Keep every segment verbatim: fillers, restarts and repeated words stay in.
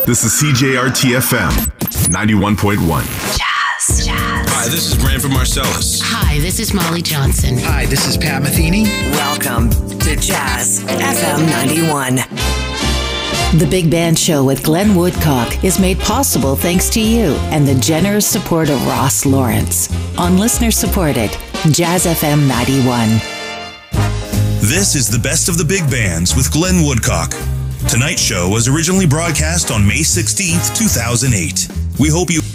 This is C J R T F M ninety-one point one. Jazz. Jazz. Hi, this is Branford Marcellus. Hi, this is Molly Johnson. Hi, this is Pat Metheny. Welcome to Jazz F M ninety-one. The Big Band Show with Glenn Woodcock is made possible thanks to you and the generous support of Ross Lawrence on listener-supported Jazz F M ninety-one. This is the best of the big bands with Glenn Woodcock. Tonight's show was originally broadcast on May sixteenth, two thousand eight. We hope you...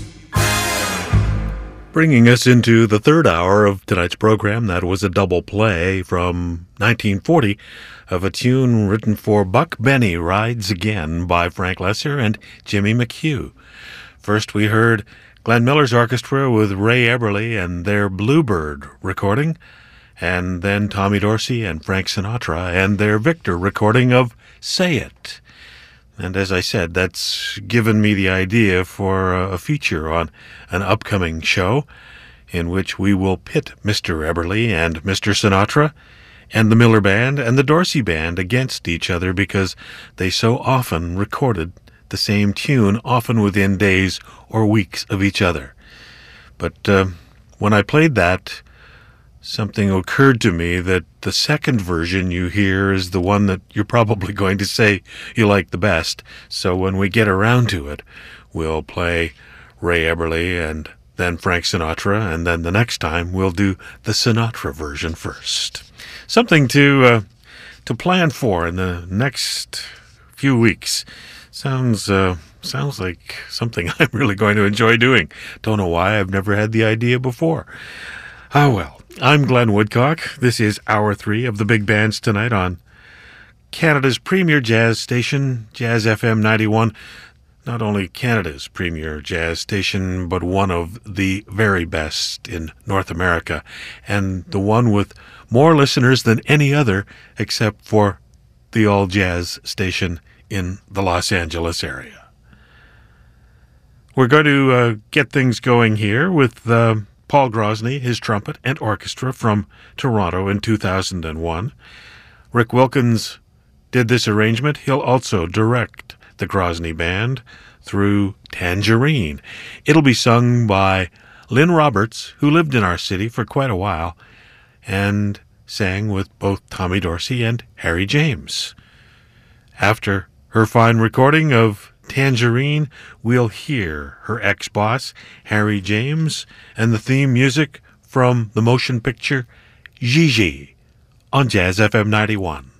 Bringing us into the third hour of tonight's program, that was a double play from nineteen forty of a tune written for Buck Benny, Rides Again, by Frank Loesser and Jimmy McHugh. First we heard Glenn Miller's orchestra with Ray Eberly and their Bluebird recording, and then Tommy Dorsey and Frank Sinatra and their Victor recording of Say It. And as I said, that's given me the idea for a feature on an upcoming show in which we will pit Mister Eberly and Mister Sinatra and the Miller Band and the Dorsey Band against each other because they so often recorded the same tune, often within days or weeks of each other. But uh, when I played that, something occurred to me that the second version you hear is the one that you're probably going to say you like the best. So when we get around to it, we'll play Ray Eberly and then Frank Sinatra, and then the next time we'll do the Sinatra version first. Something to uh, to plan for in the next few weeks. Sounds uh, sounds like something I'm really going to enjoy doing. Don't know why, I've never had the idea before. Ah, well. I'm Glenn Woodcock. This is Hour three of the Big Bands tonight on Canada's premier jazz station, Jazz F M ninety-one. Not only Canada's premier jazz station, but one of the very best in North America, and the one with more listeners than any other except for the all-jazz station in the Los Angeles area. We're going to uh, get things going here with... Uh, Paul Grosny, his trumpet and orchestra from Toronto in two thousand one. Rick Wilkins did this arrangement. He'll also direct the Grosny Band through Tangerine. It'll be sung by Lynn Roberts, who lived in our city for quite a while and sang with both Tommy Dorsey and Harry James. After her fine recording of Tangerine, we'll hear her ex-boss, Harry James, and the theme music from the motion picture Gigi on Jazz F M ninety-one.